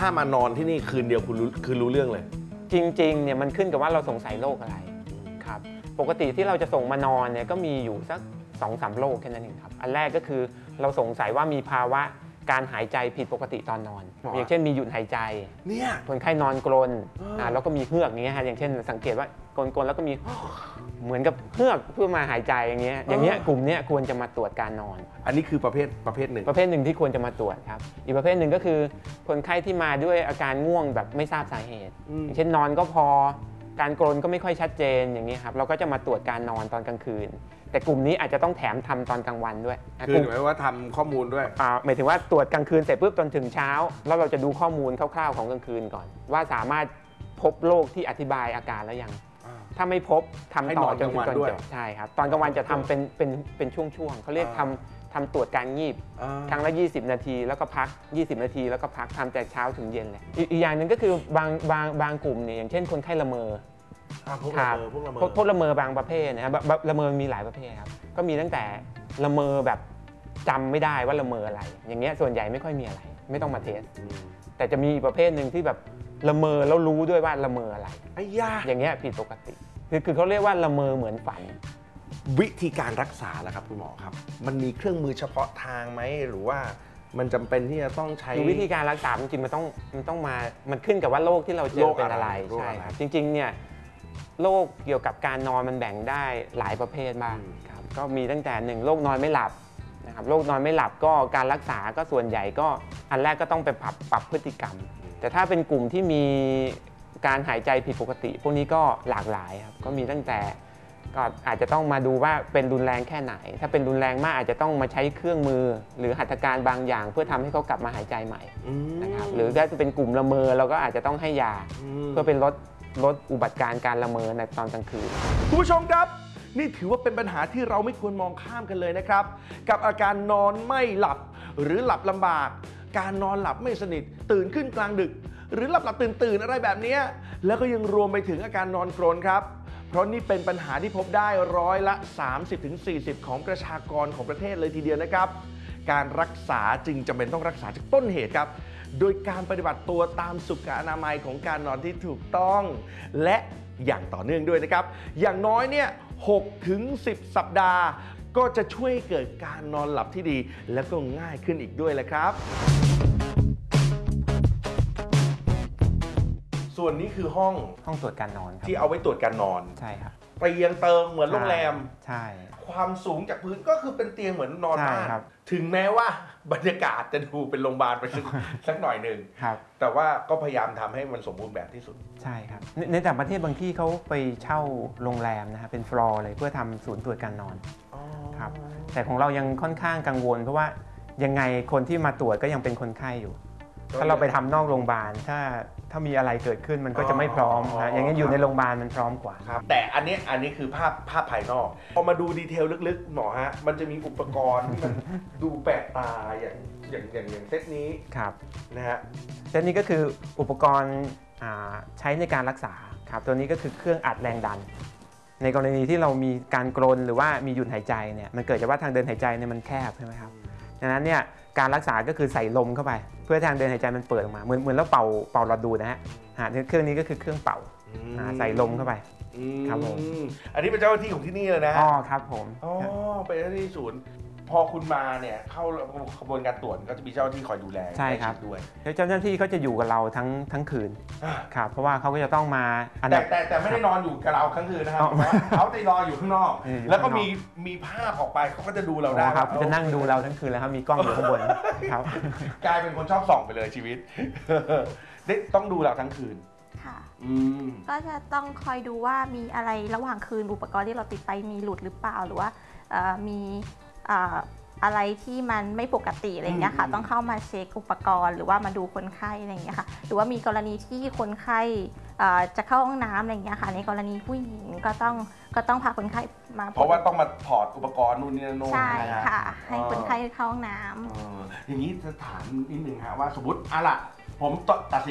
ถ้ามานอนที่นี่คืนเดียวคุณรู้เรื่องเลยจริงๆเนี่ยมันขึ้นกับว่าเราสงสัยโรคอะไรครับปกติที่เราจะส่งมานอนเนี่ยก็มีอยู่สัก 2-3 โรคแค่นั้นเองครับอันแรกก็คือเราสงสัยว่ามีภาวะการหายใจผิดปกติตอนนอนอย่างเช่นมีหยุดหายใจเนี่ยคนไข้นอนกรนแล้วก็มีเฮือกอย่างเงี้ยฮะอย่างเช่นสังเกตว่ากรนแล้วก็มีเหมือนกับเฮือกเพื่อมาหายใจอย่างเงี้ยกลุ่มเนี้ยควรจะมาตรวจการนอนอันนี้คือประเภทหนึ่งที่ควรจะมาตรวจครับอีกประเภทหนึ่งก็คือคนไข้ที่มาด้วยอาการง่วงแบบไม่ทราบสาเหตุอย่างเช่นนอนก็พอการกรนก็ไม่ค่อยชัดเจนอย่างนี้ครับเราก็จะมาตรวจการนอนตอนกลางคืนแต่กลุ่มนี้อาจจะต้องแถมทำตอนกลางวันด้วยคือหมายว่าทำข้อมูลด้วยหมายถึงว่าตรวจกลางคืนเสร็จปุ๊บจนถึงเช้าแล้วเราจะดูข้อมูลคร่าวๆของกลางคืนก่อนว่าสามารถพบโรคที่อธิบายอาการแล้วยังถ้าไม่พบทำต่อจนถึงตอนจบใช่ครับตอนกลางวันจะทำเป็นช่วงๆเขาเรียกทำตรวจการงีบครั้งละ20 นาทีแล้วก็พัก20 นาทีแล้วก็พักทำแต่เช้าถึงเย็นเลยอีกอย่างหนึ่งก็คือบางกลุ่มเนี่ยอย่างเช่นคนไข้ละเมอพวกละเมอบางประเภทนะครับละเมอมีหลายประเภทครับก็มีตั้งแต่ละเมอแบบจำไม่ได้ว่าละเมออะไรอย่างเงี้ยส่วนใหญ่ไม่ค่อยมีอะไรไม่ต้องมาเทสแต่จะมีประเภทหนึ่งที่แบบละเมอแล้วรู้ด้วยว่าละเมออะไรอย่างเงี้ยผิดปกติคือเขาเรียกว่าละเมอเหมือนฝันวิธีการรักษาล่ะครับคุณหมอครับมันมีเครื่องมือเฉพาะทางไหมหรือว่ามันจำเป็นที่จะต้องใช้วิธีการรักษาจริงๆมันต้องมามันขึ้นกับว่าโรคที่เราเจอเป็นอะไรใช่ครับจริงๆเนี่ยโรคเกี่ยวกับการนอนมันแบ่งได้หลายประเภทบ้างครับก็มีตั้งแต่1โรคนอนไม่หลับนะครับโรคนอนไม่หลับก็การรักษาก็ส่วนใหญ่ก็อันแรกก็ต้องไปปรับพฤติกรรมแต่ถ้าเป็นกลุ่มที่มีการหายใจผิดปกติพวกนี้ก็หลากหลายครับก็มีตั้งแต่ก็อาจจะต้องมาดูว่าเป็นรุนแรงแค่ไหนถ้าเป็นรุนแรงมากอาจจะต้องมาใช้เครื่องมือหรือหัตถการบางอย่างเพื่อทำให้เขากลับมาหายใจใหม่นะครับหรือถ้าจะเป็นกลุ่มละเมอเราก็อาจจะต้องให้ยาเพื่อเป็นลดอุบัติการละเมอในตอนกลางคืนคุณผู้ชมครับนี่ถือว่าเป็นปัญหาที่เราไม่ควรมองข้ามกันเลยนะครับกับอาการนอนไม่หลับหรือหลับลำบากการนอนหลับไม่สนิทตื่นขึ้นกลางดึกหรือหลับตื่นอะไรแบบนี้แล้วก็ยังรวมไปถึงอาการนอนกรนครับเพราะนี่เป็นปัญหาที่พบได้30-40%ของประชากรของประเทศเลยทีเดียวนะครับการรักษาจึงจำเป็นต้องรักษาจากต้นเหตุครับโดยการปฏิบัติตัวตามสุขอนามัยของการนอนที่ถูกต้องและอย่างต่อเนื่องด้วยนะครับอย่างน้อยเนี่ย6-10 สัปดาห์ก็จะช่วยเกิดการนอนหลับที่ดีและก็ง่ายขึ้นอีกด้วยแหละครับส่วนนี้คือห้องตรวจการนอนที่เอาไว้ตรวจการนอนใช่ครับเตียงเติงเหมือนโรงแรมใช่ความสูงจากพื้นก็คือเป็นเตียงเหมือนนอนบ้านถึงแม้ว่าบรรยากาศจะดูเป็นโรงพยาบาลไปสักหน่อยหนึ่งแต่ว่าก็พยายามทำให้มันสมบูรณ์แบบที่สุดใช่ครับในต่างประเทศบางที่เขาไปเช่าโรงแรมนะครับเป็นฟลอร์เลยเพื่อทำศูนย์ตรวจการนอนครับแต่ของเรายังค่อนข้างกังวลเพราะว่ายังไงคนที่มาตรวจก็ยังเป็นคนไข้อยู่ถ้าเราไปทำนอกโรงพยาบาลถ้ามีอะไรเกิดขึ้นมันก็จะไม่พร้อมนะอย่างนี้อยู่ในโรงพยาบาลมันพร้อมกว่าแต่อันนี้คือภาพภายนอกพอมาดูดีเทลลึกๆหมอฮะมันจะมีอุปกรณ์ที่มันดูแปลกตาอย่างเซตนี้นะฮะเซตนี้ก็คืออุปกรณ์ใช้ในการรักษาครับตัวนี้ก็คือเครื่องอัดแรงดันในกรณีที่เรามีการกรนหรือว่ามีหยุดหายใจเนี่ยมันเกิดจากว่าทางเดินหายใจเนี่ยมันแคบใช่ไหมครับดังนั้นเนี่ยการรักษาก็คือใส่ลมเข้าไปเพื่อทางเดินหายใจมันเปิดออกมาเหมือนเราเป่าหลอดดูดนะฮะเครื่องนี้ก็คือเครื่องเป่าใส่ลมเข้าไปครับผมอันนี้เป็นเจ้าหน้าที่ของที่นี่เลยนะอ๋อครับผมเป็นเจ้าหน้าที่ศูนย์พอคุณมาเนี่ยเข้าขบวนการตรวจก็จะมีเจ้าหน้าที่คอยดูแลใช่ครับด้วยแล้วเจ้าหน้าที่เขาจะอยู่กับเราทั้งคืนครับเพราะว่าเขาก็จะต้องมาแต่ไม่ได้นอนอยู่กับเราทั้งคืนนะครับเขาจะรออยู่ข้างนอกแล้วก็มีภาพออกไปเขาก็จะดูเราได้ครับจะนั่งดูเราทั้งคืนแล้วครับมีกล้องอยู่ข้างบนครับกลายเป็นคนชอบส่องไปเลยชีวิตต้องดูเราทั้งคืนค่ะก็จะต้องคอยดูว่ามีอะไรระหว่างคืนอุปกรณ์ที่เราติดไปมีหลุดหรือเปล่าหรือว่ามีอะไรที่มันไม่ปกติอะไรอย่างเงี้ยค่ะต้องเข้ามาเช็คอุปกรณ์หรือว่ามาดูคนไข้อะไรอย่างเงี้ยค่ะหรือว่ามีกรณีที่คนไข้จะเข้าห้องน้ำอะไรอย่างเงี้ยค่ะในกรณีผู้หญิงก็ต้องพาคนไข้มาเพราะว่าต้องมาถอดอุปกรณ์นู่นนี่นั่นใช่ค่ะให้คนไข้เข้าห้องน้ำอย่างนี้จะถามนิดนึงฮะว่าสมมติล่ะผมตัดสิน